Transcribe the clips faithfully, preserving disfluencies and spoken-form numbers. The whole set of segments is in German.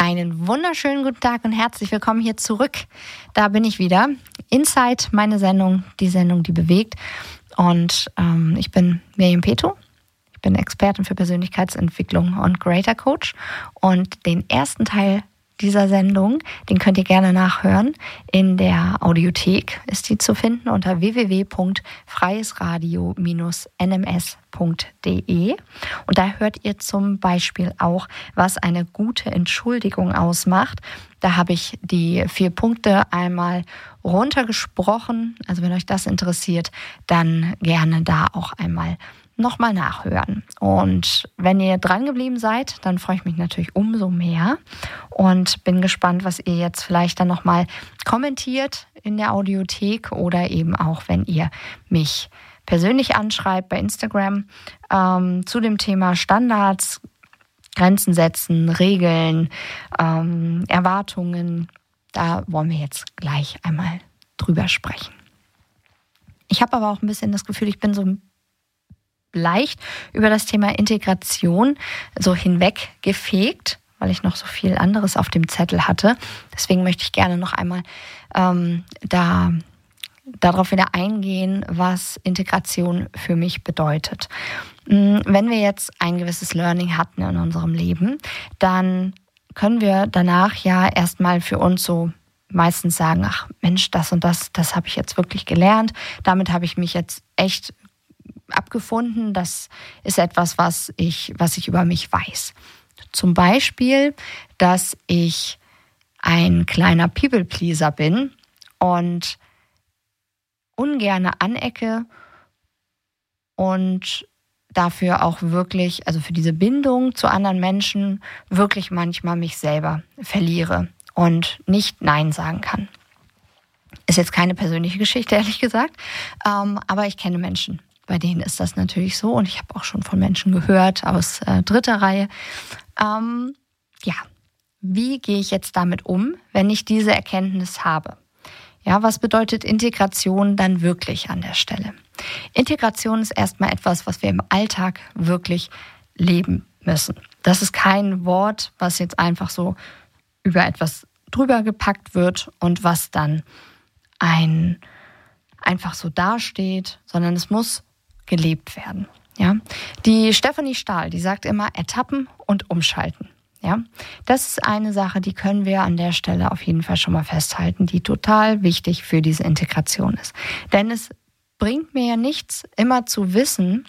Einen wunderschönen guten Tag und herzlich willkommen hier zurück. Da bin ich wieder. Inside, meine Sendung, die Sendung, die bewegt. Und ähm, ich bin Miriam Peto. Ich bin Expertin für Persönlichkeitsentwicklung und Creator Coach. Und den ersten Teil dieser Sendung, den könnt ihr gerne nachhören. In der Audiothek ist die zu finden unter w w w punkt freiesradio dash n m s punkt d e. Und da hört ihr zum Beispiel auch, was eine gute Entschuldigung ausmacht. Da habe ich die vier Punkte einmal runtergesprochen. Also wenn euch das interessiert, dann gerne da auch einmal nochmal nachhören. Und wenn ihr dran geblieben seid, dann freue ich mich natürlich umso mehr und bin gespannt, was ihr jetzt vielleicht dann nochmal kommentiert in der Audiothek oder eben auch, wenn ihr mich persönlich anschreibt bei Instagram ähm, zu dem Thema Standards, Grenzen setzen, Regeln, ähm, Erwartungen. Da wollen wir jetzt gleich einmal drüber sprechen. Ich habe aber auch ein bisschen das Gefühl, ich bin so leicht über das Thema Integration so hinweggefegt, weil ich noch so viel anderes auf dem Zettel hatte. Deswegen möchte ich gerne noch einmal ähm, da darauf wieder eingehen, was Integration für mich bedeutet. Wenn wir jetzt ein gewisses Learning hatten in unserem Leben, dann können wir danach ja erstmal für uns so meistens sagen, ach Mensch, das und das, das habe ich jetzt wirklich gelernt. Damit habe ich mich jetzt echt abgefunden. Das ist etwas, was ich, was ich über mich weiß. Zum Beispiel, dass ich ein kleiner People-Pleaser bin und ungerne anecke und dafür auch wirklich, also für diese Bindung zu anderen Menschen, wirklich manchmal mich selber verliere und nicht Nein sagen kann. Ist jetzt keine persönliche Geschichte, ehrlich gesagt, ähm, aber ich kenne Menschen, bei denen ist das natürlich so und ich habe auch schon von Menschen gehört aus äh, dritter Reihe. Ähm, ja, wie gehe ich jetzt damit um, wenn ich diese Erkenntnis habe? Ja, was bedeutet Integration dann wirklich an der Stelle? Integration ist erstmal etwas, was wir im Alltag wirklich leben müssen. Das ist kein Wort, was jetzt einfach so über etwas drüber gepackt wird und was dann ein einfach so dasteht, sondern es muss gelebt werden. Ja? Die Stefanie Stahl, die sagt immer ertappen und umschalten. Ja? Das ist eine Sache, die können wir an der Stelle auf jeden Fall schon mal festhalten, die total wichtig für diese Integration ist. Denn es bringt mir ja nichts, immer zu wissen,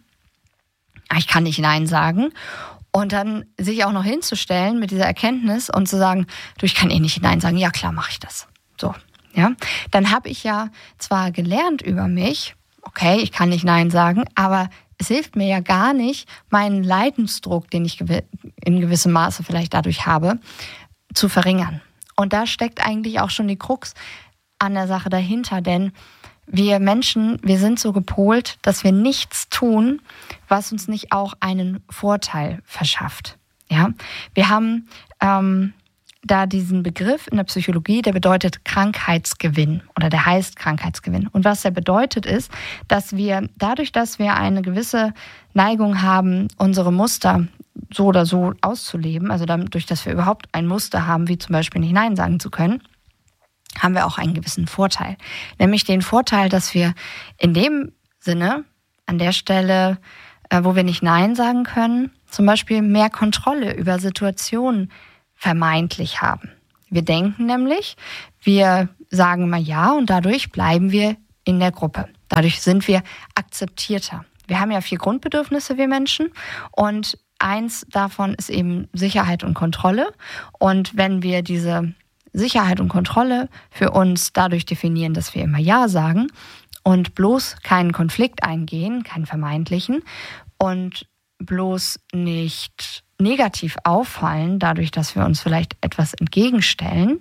ich kann nicht Nein sagen und dann sich auch noch hinzustellen mit dieser Erkenntnis und zu sagen, du, ich kann eh nicht Nein sagen, ja klar, mache ich das. So, ja, dann habe ich ja zwar gelernt über mich, okay, ich kann nicht Nein sagen, aber es hilft mir ja gar nicht, meinen Leidensdruck, den ich in gewissem Maße vielleicht dadurch habe, zu verringern. Und da steckt eigentlich auch schon die Krux an der Sache dahinter, denn wir Menschen, wir sind so gepolt, dass wir nichts tun, was uns nicht auch einen Vorteil verschafft. Ja, wir haben ähm, da diesen Begriff in der Psychologie, der bedeutet Krankheitsgewinn oder der heißt Krankheitsgewinn. Und was der bedeutet ist, dass wir dadurch, dass wir eine gewisse Neigung haben, unsere Muster so oder so auszuleben, also dadurch, dass wir überhaupt ein Muster haben, wie zum Beispiel nicht Nein sagen zu können, haben wir auch einen gewissen Vorteil. Nämlich den Vorteil, dass wir in dem Sinne, an der Stelle, wo wir nicht Nein sagen können, zum Beispiel mehr Kontrolle über Situationen vermeintlich haben. Wir denken nämlich, wir sagen mal ja und dadurch bleiben wir in der Gruppe. Dadurch sind wir akzeptierter. Wir haben ja vier Grundbedürfnisse, wir Menschen, und eins davon ist eben Sicherheit und Kontrolle. Und wenn wir diese Sicherheit und Kontrolle für uns dadurch definieren, dass wir immer ja sagen und bloß keinen Konflikt eingehen, keinen vermeintlichen, und bloß nicht negativ auffallen, dadurch, dass wir uns vielleicht etwas entgegenstellen,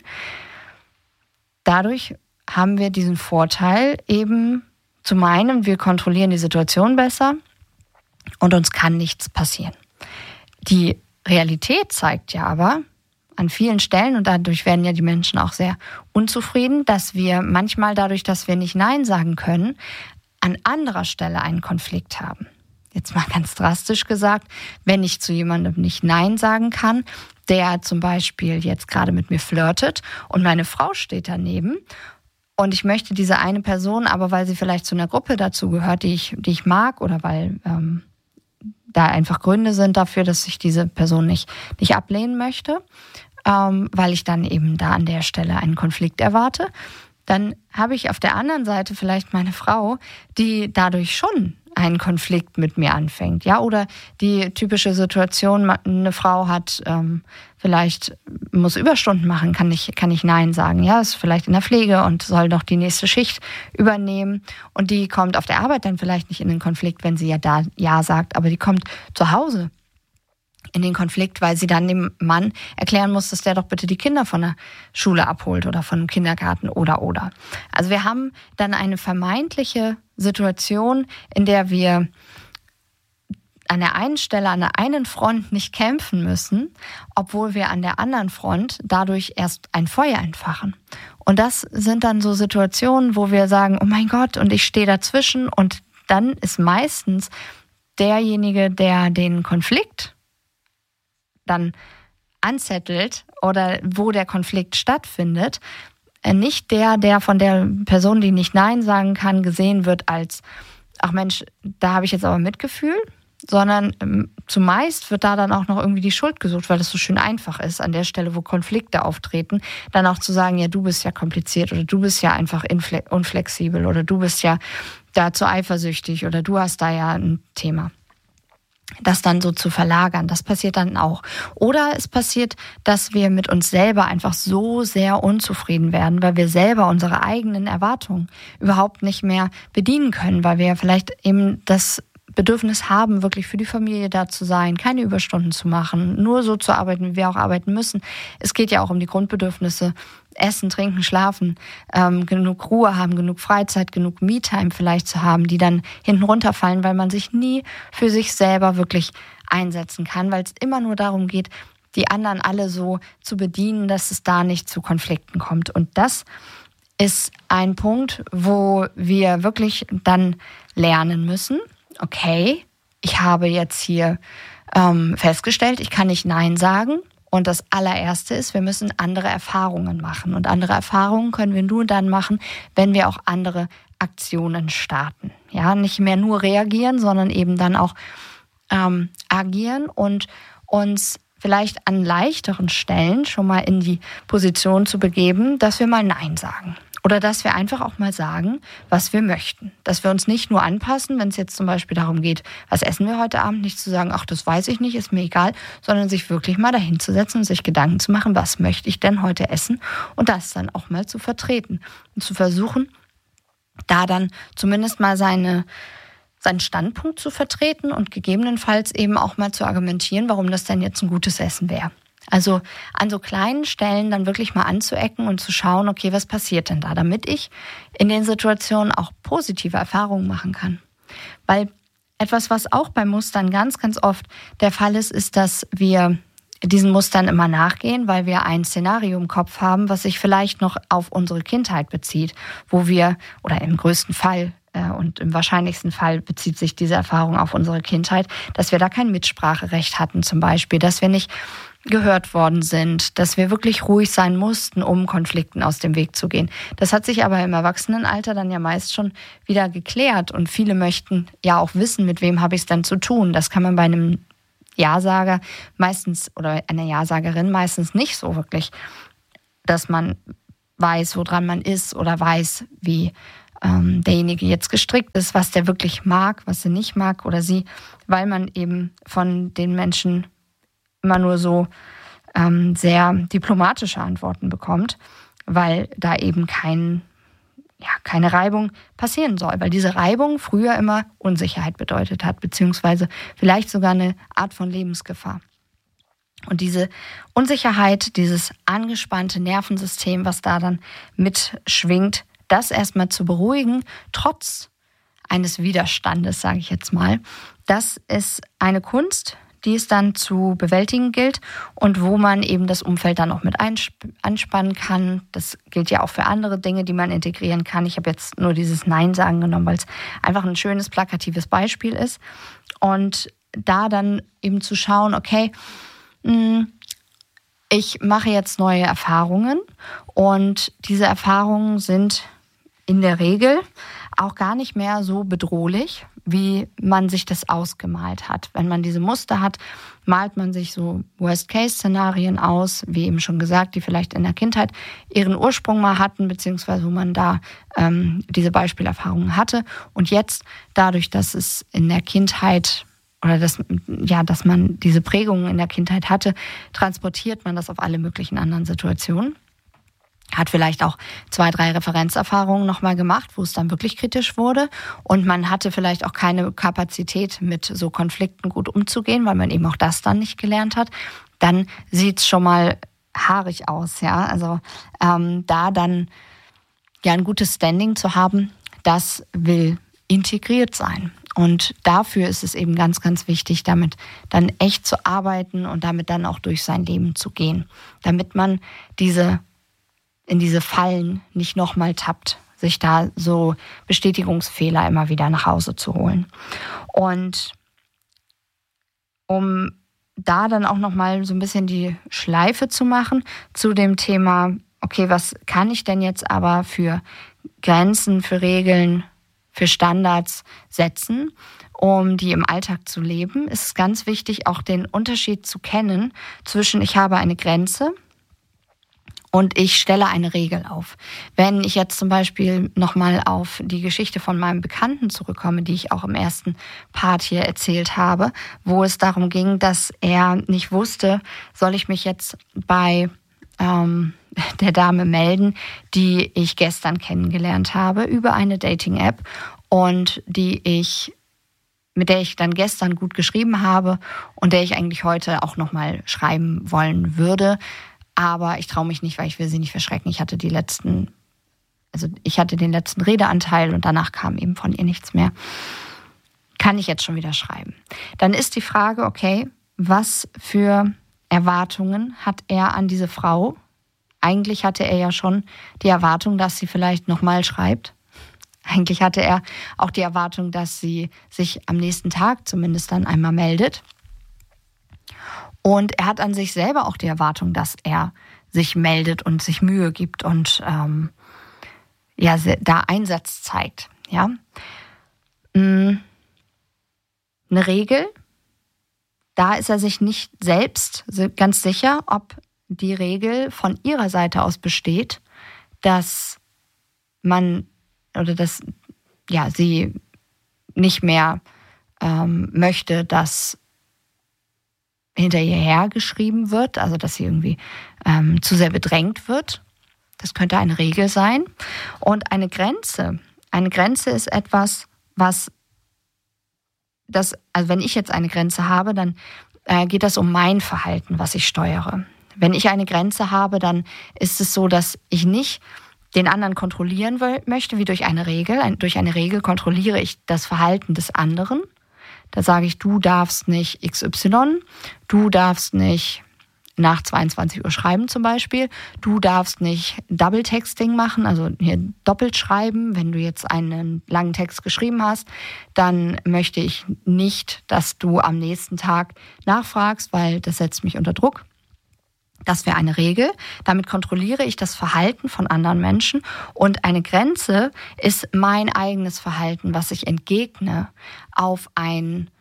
dadurch haben wir diesen Vorteil eben zu meinen, wir kontrollieren die Situation besser und uns kann nichts passieren. Die Realität zeigt ja aber an vielen Stellen, und dadurch werden ja die Menschen auch sehr unzufrieden, dass wir manchmal dadurch, dass wir nicht Nein sagen können, an anderer Stelle einen Konflikt haben. Jetzt mal ganz drastisch gesagt, wenn ich zu jemandem nicht Nein sagen kann, der zum Beispiel jetzt gerade mit mir flirtet und meine Frau steht daneben und ich möchte diese eine Person, aber weil sie vielleicht zu einer Gruppe dazu gehört, die ich, die ich mag oder weil ähm, da einfach Gründe sind dafür, dass ich diese Person nicht, nicht ablehnen möchte, ähm, weil ich dann eben da an der Stelle einen Konflikt erwarte, dann habe ich auf der anderen Seite vielleicht meine Frau, die dadurch schon einen Konflikt mit mir anfängt, ja, oder die typische Situation, eine Frau hat ähm, vielleicht muss Überstunden machen, kann ich kann ich Nein sagen, ja, ist vielleicht in der Pflege und soll noch die nächste Schicht übernehmen und die kommt auf der Arbeit dann vielleicht nicht in den Konflikt, wenn sie ja da Ja sagt, aber die kommt zu Hause in den Konflikt, weil sie dann dem Mann erklären muss, dass der doch bitte die Kinder von der Schule abholt oder von dem Kindergarten oder oder. Also wir haben dann eine vermeintliche Situation, in der wir an der einen Stelle, an der einen Front nicht kämpfen müssen, obwohl wir an der anderen Front dadurch erst ein Feuer entfachen. Und das sind dann so Situationen, wo wir sagen, oh mein Gott, und ich stehe dazwischen und dann ist meistens derjenige, der den Konflikt dann anzettelt oder wo der Konflikt stattfindet, nicht der, der von der Person, die nicht Nein sagen kann, gesehen wird als, ach Mensch, da habe ich jetzt aber Mitgefühl, sondern ähm, zumeist wird da dann auch noch irgendwie die Schuld gesucht, weil es so schön einfach ist, an der Stelle, wo Konflikte auftreten, dann auch zu sagen, ja, du bist ja kompliziert oder du bist ja einfach infle- unflexibel oder du bist ja da zu eifersüchtig oder du hast da ja ein Thema. Das dann so zu verlagern, das passiert dann auch. Oder es passiert, dass wir mit uns selber einfach so sehr unzufrieden werden, weil wir selber unsere eigenen Erwartungen überhaupt nicht mehr bedienen können, weil wir vielleicht eben das Bedürfnis haben, wirklich für die Familie da zu sein, keine Überstunden zu machen, nur so zu arbeiten, wie wir auch arbeiten müssen. Es geht ja auch um die Grundbedürfnisse, Essen, Trinken, Schlafen, ähm, genug Ruhe haben, genug Freizeit, genug Me-Time vielleicht zu haben, die dann hinten runterfallen, weil man sich nie für sich selber wirklich einsetzen kann, weil es immer nur darum geht, die anderen alle so zu bedienen, dass es da nicht zu Konflikten kommt. Und das ist ein Punkt, wo wir wirklich dann lernen müssen, okay, ich habe jetzt hier ähm, festgestellt, ich kann nicht Nein sagen. Und das allererste ist, wir müssen andere Erfahrungen machen. Und andere Erfahrungen können wir nur dann machen, wenn wir auch andere Aktionen starten. Ja, nicht mehr nur reagieren, sondern eben dann auch ähm, agieren und uns vielleicht an leichteren Stellen schon mal in die Position zu begeben, dass wir mal Nein sagen. Oder dass wir einfach auch mal sagen, was wir möchten. Dass wir uns nicht nur anpassen, wenn es jetzt zum Beispiel darum geht, was essen wir heute Abend, nicht zu sagen, ach, das weiß ich nicht, ist mir egal, sondern sich wirklich mal dahin zu setzen und sich Gedanken zu machen, was möchte ich denn heute essen und das dann auch mal zu vertreten und zu versuchen, da dann zumindest mal seine, seinen Standpunkt zu vertreten und gegebenenfalls eben auch mal zu argumentieren, warum das denn jetzt ein gutes Essen wäre. Also an so kleinen Stellen dann wirklich mal anzuecken und zu schauen, okay, was passiert denn da, damit ich in den Situationen auch positive Erfahrungen machen kann. Weil etwas, was auch bei Mustern ganz, ganz oft der Fall ist, ist, dass wir diesen Mustern immer nachgehen, weil wir ein Szenario im Kopf haben, was sich vielleicht noch auf unsere Kindheit bezieht, wo wir, oder im größten Fall äh, und im wahrscheinlichsten Fall bezieht sich diese Erfahrung auf unsere Kindheit, dass wir da kein Mitspracherecht hatten zum Beispiel, dass wir nicht gehört worden sind, dass wir wirklich ruhig sein mussten, um Konflikten aus dem Weg zu gehen. Das hat sich aber im Erwachsenenalter dann ja meist schon wieder geklärt und viele möchten ja auch wissen, mit wem habe ich es denn zu tun. Das kann man bei einem Ja-Sager meistens oder einer Ja-Sagerin meistens nicht so wirklich, dass man weiß, woran man ist oder weiß, wie ähm, derjenige jetzt gestrickt ist, was der wirklich mag, was er nicht mag oder sie, weil man eben von den Menschen immer nur so ähm, sehr diplomatische Antworten bekommt, weil da eben kein, ja, keine Reibung passieren soll. Weil diese Reibung früher immer Unsicherheit bedeutet hat, beziehungsweise vielleicht sogar eine Art von Lebensgefahr. Und diese Unsicherheit, dieses angespannte Nervensystem, was da dann mitschwingt, das erstmal zu beruhigen, trotz eines Widerstandes, sage ich jetzt mal, das ist eine Kunst, die es dann zu bewältigen gilt und wo man eben das Umfeld dann auch mit anspannen kann. Das gilt ja auch für andere Dinge, die man integrieren kann. Ich habe jetzt nur dieses Nein sagen genommen, weil es einfach ein schönes, plakatives Beispiel ist. Und da dann eben zu schauen, okay, ich mache jetzt neue Erfahrungen und diese Erfahrungen sind in der Regel auch gar nicht mehr so bedrohlich, wie man sich das ausgemalt hat. Wenn man diese Muster hat, malt man sich so Worst-Case-Szenarien aus, wie eben schon gesagt, die vielleicht in der Kindheit ihren Ursprung mal hatten, beziehungsweise wo man da ähm, diese Beispielerfahrungen hatte. Und jetzt, dadurch, dass es in der Kindheit oder dass, ja, dass man diese Prägungen in der Kindheit hatte, transportiert man das auf alle möglichen anderen Situationen. Hat vielleicht auch zwei, drei Referenzerfahrungen nochmal gemacht, wo es dann wirklich kritisch wurde. Und man hatte vielleicht auch keine Kapazität, mit so Konflikten gut umzugehen, weil man eben auch das dann nicht gelernt hat. Dann sieht's schon mal haarig aus, ja. Also ähm, da dann ja ein gutes Standing zu haben, das will integriert sein. Und dafür ist es eben ganz, ganz wichtig, damit dann echt zu arbeiten und damit dann auch durch sein Leben zu gehen. Damit man diese in diese Fallen nicht nochmal tappt, sich da so Bestätigungsfehler immer wieder nach Hause zu holen. Und um da dann auch nochmal so ein bisschen die Schleife zu machen zu dem Thema, okay, was kann ich denn jetzt aber für Grenzen, für Regeln, für Standards setzen, um die im Alltag zu leben, ist es ganz wichtig, auch den Unterschied zu kennen zwischen ich habe eine Grenze und ich stelle eine Regel auf. Wenn ich jetzt zum Beispiel nochmal auf die Geschichte von meinem Bekannten zurückkomme, die ich auch im ersten Part hier erzählt habe, wo es darum ging, dass er nicht wusste, soll ich mich jetzt bei ähm, der Dame melden, die ich gestern kennengelernt habe über eine Dating-App und die ich mit der ich dann gestern gut geschrieben habe und der ich eigentlich heute auch nochmal schreiben wollen würde. Aber ich traue mich nicht, weil ich will sie nicht verschrecken. Ich hatte die letzten, also ich hatte den letzten Redeanteil und danach kam eben von ihr nichts mehr. Kann ich jetzt schon wieder schreiben? Dann ist die Frage, okay, was für Erwartungen hat er an diese Frau? Eigentlich hatte er ja schon die Erwartung, dass sie vielleicht nochmal schreibt. Eigentlich hatte er auch die Erwartung, dass sie sich am nächsten Tag zumindest dann einmal meldet. Und er hat an sich selber auch die Erwartung, dass er sich meldet und sich Mühe gibt und ähm, ja, da Einsatz zeigt. Ja? Eine Regel, da ist er sich nicht selbst ganz sicher, ob die Regel von ihrer Seite aus besteht, dass man oder dass ja, sie nicht mehr ähm, möchte, dass hinter ihr hergeschrieben wird, also dass sie irgendwie ähm, zu sehr bedrängt wird. Das könnte eine Regel sein. Und eine Grenze. Eine Grenze ist etwas, was das, also wenn ich jetzt eine Grenze habe, dann äh, geht das um mein Verhalten, was ich steuere. Wenn ich eine Grenze habe, dann ist es so, dass ich nicht den anderen kontrollieren will, möchte, wie durch eine Regel. Ein, durch eine Regel kontrolliere ich das Verhalten des anderen. Da sage ich, du darfst nicht X Y, du darfst nicht nach zweiundzwanzig Uhr schreiben zum Beispiel, du darfst nicht Double Texting machen, also hier doppelt schreiben. Wenn du jetzt einen langen Text geschrieben hast, dann möchte ich nicht, dass du am nächsten Tag nachfragst, weil das setzt mich unter Druck. Das wäre eine Regel. Damit kontrolliere ich das Verhalten von anderen Menschen. Und eine Grenze ist mein eigenes Verhalten, was ich entgegne auf, ein,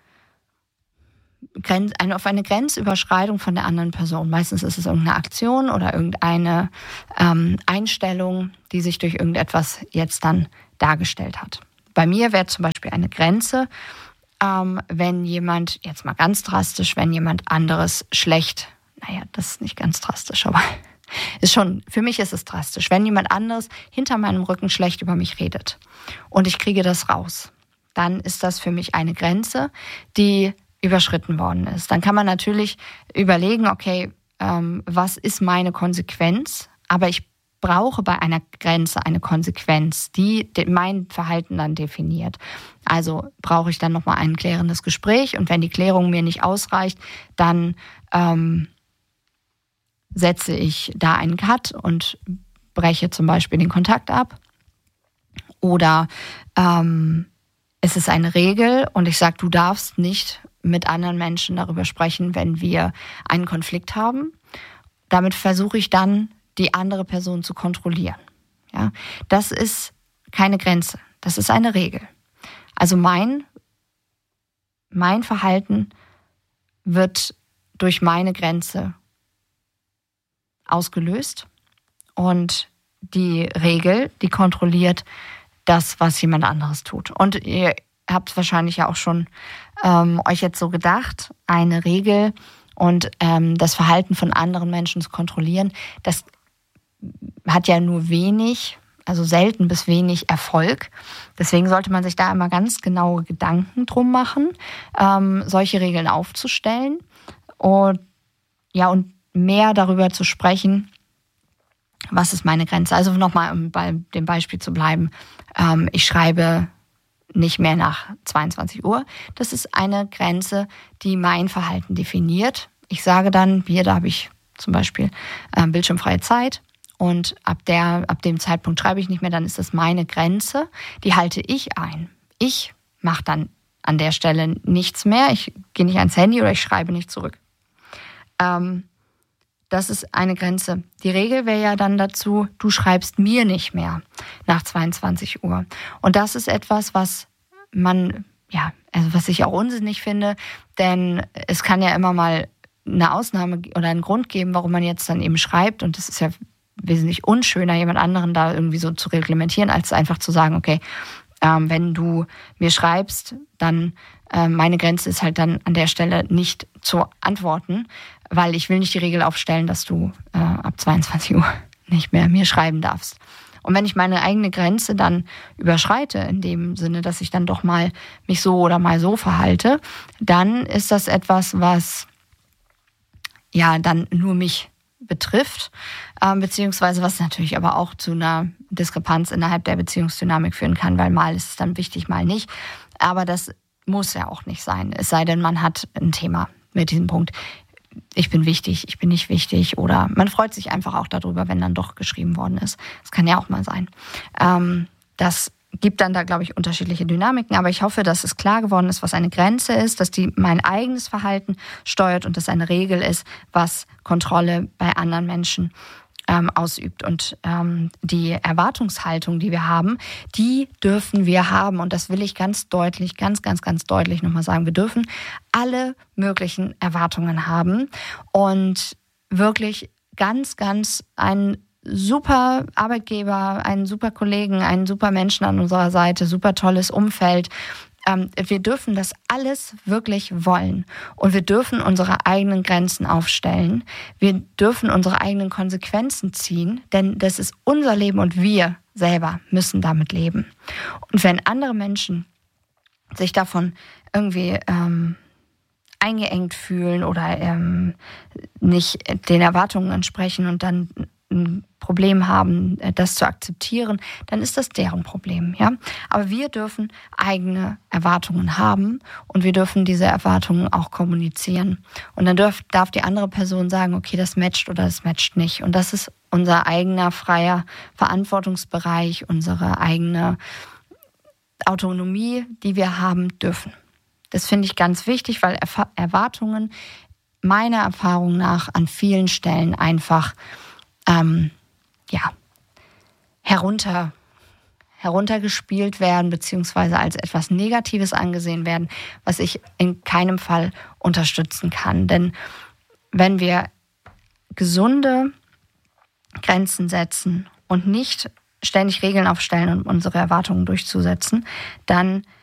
auf eine Grenzüberschreitung von der anderen Person. Meistens ist es irgendeine Aktion oder irgendeine ähm, Einstellung, die sich durch irgendetwas jetzt dann dargestellt hat. Bei mir wäre zum Beispiel eine Grenze, ähm, wenn jemand, jetzt mal ganz drastisch, wenn jemand anderes schlecht, naja, das ist nicht ganz drastisch, aber ist schon, für mich ist es drastisch. Wenn jemand anderes hinter meinem Rücken schlecht über mich redet und ich kriege das raus, dann ist das für mich eine Grenze, die überschritten worden ist. Dann kann man natürlich überlegen, okay, ähm, was ist meine Konsequenz? Aber ich brauche bei einer Grenze eine Konsequenz, die mein Verhalten dann definiert. Also brauche ich dann nochmal ein klärendes Gespräch und wenn die Klärung mir nicht ausreicht, dann ähm, setze ich da einen Cut und breche zum Beispiel den Kontakt ab. Oder ähm, es ist eine Regel und ich sage, du darfst nicht mit anderen Menschen darüber sprechen, wenn wir einen Konflikt haben. damit versuche ich dann, die andere Person zu kontrollieren. Ja, das ist keine Grenze, das ist eine Regel. Also mein, mein Verhalten wird durch meine Grenze ausgelöst und die Regel, die kontrolliert das, was jemand anderes tut. Und ihr habt wahrscheinlich ja auch schon ähm, euch jetzt so gedacht, eine Regel und ähm, das Verhalten von anderen Menschen zu kontrollieren, das hat ja nur wenig, also selten bis wenig Erfolg. Deswegen sollte man sich da immer ganz genaue Gedanken drum machen, ähm, solche Regeln aufzustellen und ja und mehr darüber zu sprechen, was ist meine Grenze. Also nochmal, um bei dem Beispiel zu bleiben, ähm, ich schreibe nicht mehr nach zweiundzwanzig Uhr. Das ist eine Grenze, die mein Verhalten definiert. Ich sage dann, hier, da habe ich zum Beispiel äh, bildschirmfreie Zeit. Und ab, der, ab dem Zeitpunkt schreibe ich nicht mehr, dann ist das meine Grenze. Die halte ich ein. Ich mache dann an der Stelle nichts mehr. Ich gehe nicht ans Handy oder ich schreibe nicht zurück. Ähm, das ist eine Grenze. Die Regel wäre ja dann dazu, du schreibst mir nicht mehr nach zweiundzwanzig Uhr. Und das ist etwas, was man, ja, also was ich auch unsinnig finde, denn es kann ja immer mal eine Ausnahme oder einen Grund geben, warum man jetzt dann eben schreibt. Und das ist ja wesentlich unschöner, jemand anderen da irgendwie so zu reglementieren, als einfach zu sagen, okay, ähm, wenn du mir schreibst, dann äh, meine Grenze ist halt dann an der Stelle nicht zu antworten, weil ich will nicht die Regel aufstellen, dass du äh, ab zweiundzwanzig Uhr nicht mehr mir schreiben darfst. Und wenn ich meine eigene Grenze dann überschreite, in dem Sinne, dass ich dann doch mal mich so oder mal so verhalte, dann ist das etwas, was ja dann nur mich betrifft, ähm, beziehungsweise was natürlich aber auch zu einer Diskrepanz innerhalb der Beziehungsdynamik führen kann, weil mal ist es dann wichtig, mal nicht. Aber das muss ja auch nicht sein, es sei denn, man hat ein Thema mit diesem Punkt. Ich bin wichtig, ich bin nicht wichtig oder man freut sich einfach auch darüber, wenn dann doch geschrieben worden ist. Das kann ja auch mal sein. Ähm, das gibt dann da, glaube ich, unterschiedliche Dynamiken, aber ich hoffe, dass es klar geworden ist, was eine Grenze ist, dass die mein eigenes Verhalten steuert und dass eine Regel ist, was Kontrolle bei anderen Menschen ähm, ausübt. Und ähm, die Erwartungshaltung, die wir haben, die dürfen wir haben. Und das will ich ganz deutlich, ganz, ganz, ganz deutlich nochmal sagen. Wir dürfen alle möglichen Erwartungen haben und wirklich ganz, ganz einen super Arbeitgeber, einen super Kollegen, einen super Menschen an unserer Seite, super tolles Umfeld. Ähm, wir dürfen das alles wirklich wollen und wir dürfen unsere eigenen Grenzen aufstellen. Wir dürfen unsere eigenen Konsequenzen ziehen, denn das ist unser Leben und wir selber müssen damit leben. Und wenn andere Menschen sich davon irgendwie ähm, eingeengt fühlen oder ähm, nicht den Erwartungen entsprechen und dann ein Problem haben, das zu akzeptieren, dann ist das deren Problem, ja. Aber wir dürfen eigene Erwartungen haben und wir dürfen diese Erwartungen auch kommunizieren. Und dann darf, darf die andere Person sagen, okay, das matcht oder das matcht nicht. Und das ist unser eigener freier Verantwortungsbereich, unsere eigene Autonomie, die wir haben dürfen. Das finde ich ganz wichtig, weil Erf- Erwartungen meiner Erfahrung nach an vielen Stellen einfach ähm, ja, herunter, heruntergespielt werden, beziehungsweise als etwas Negatives angesehen werden, was ich in keinem Fall unterstützen kann. Denn wenn wir gesunde Grenzen setzen und nicht ständig Regeln aufstellen, um unsere Erwartungen durchzusetzen, dann